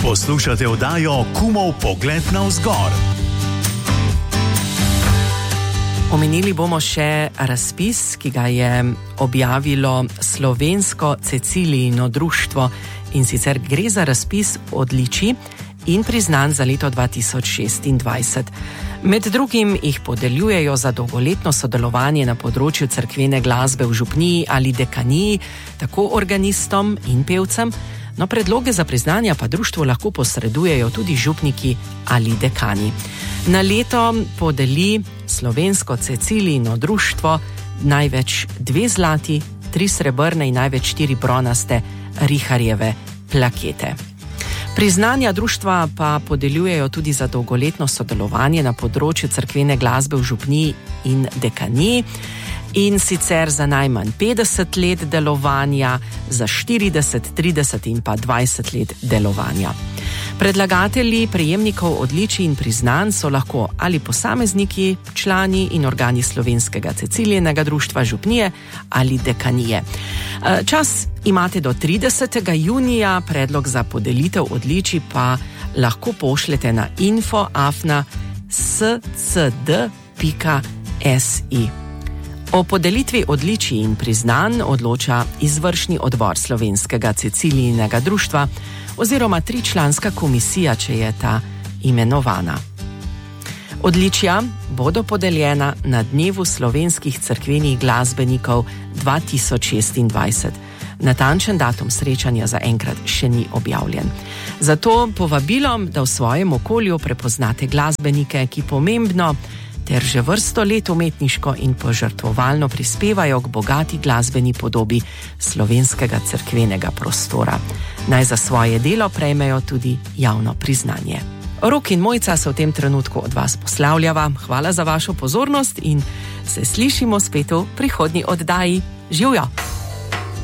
Poslušate oddajo Kumov pogled navzgor. Omenili bomo še razpis, ki ga je objavilo Slovensko Cecilijino društvo, in sicer gre za razpis odličij in priznanj za leto 2026. Med drugim jih podeljujejo za dolgoletno sodelovanje na področju cerkvene glasbe v župniji ali dekaniji, tako organistom in pevcem. No, predloge za priznanja pa društvu lahko posredujejo tudi župniki ali dekani. Na leto podeli Slovensko Cecilijino društvo največ 2 zlati, 3 srebrne in največ 4 bronaste Riharjeve plakete. Priznanja društva pa podeljujejo tudi za dolgoletno sodelovanje na področju cerkvene glasbe v župniji in dekaniji, in sicer za najmanj 50 let delovanja, za 40, 30 in pa 20 let delovanja. Predlagatelji prejemnikov odličij in priznanj so lahko ali posamezniki, člani in organi Slovenskega Cecilijinega društva, župnije ali dekanije. Čas imate do 30. junija, predlog za podelitev odličij pa lahko pošljete na info@scd.si. O podelitvi odličij in priznanj odloča izvršni odbor Slovenskega Cecilijinega društva oziroma 3-članska komisija, če je ta imenovana. Odličja bodo podeljena na dnevu slovenskih cerkvenih glasbenikov 2026. Natančen datum srečanja zaenkrat še ni objavljen. Zato povabilom, da v svojem okolju prepoznate glasbenike, ki pomembno ter že vrsto let umetniško in požrtvovalno prispevajo k bogati glasbeni podobi slovenskega cerkvenega prostora. Naj za svoje delo prejmejo tudi javno priznanje. Rok in Mojca se v tem trenutku od vas poslavljava. Hvala za vašo pozornost in se slišimo spet v prihodnji oddaji. Živjo!